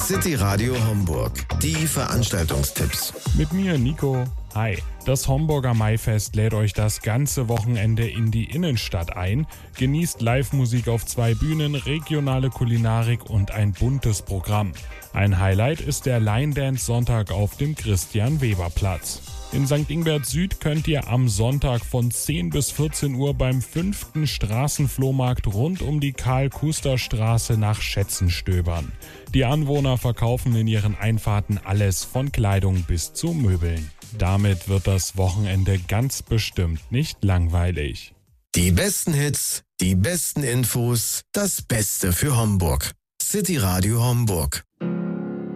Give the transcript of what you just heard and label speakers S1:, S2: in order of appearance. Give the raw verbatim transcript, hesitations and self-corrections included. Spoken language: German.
S1: City Radio Homburg. Die Veranstaltungstipps.
S2: Mit mir, Nico. Hi. Das Homburger Maifest lädt euch das ganze Wochenende in die Innenstadt ein. Genießt Live-Musik auf zwei Bühnen, regionale Kulinarik und ein buntes Programm. Ein Highlight ist der Line Dance Sonntag auf dem Christian-Weber-Platz. In Sankt Ingbert Süd könnt ihr am Sonntag von zehn bis vierzehn Uhr beim fünften Straßenflohmarkt rund um die Karl-Kuster-Straße nach Schätzen stöbern. Die Anwohner verkaufen in ihren Einfahrten alles von Kleidung bis zu Möbeln. Damit wird das Wochenende ganz bestimmt nicht langweilig.
S1: Die besten Hits, die besten Infos, das Beste für Homburg. City Radio Homburg.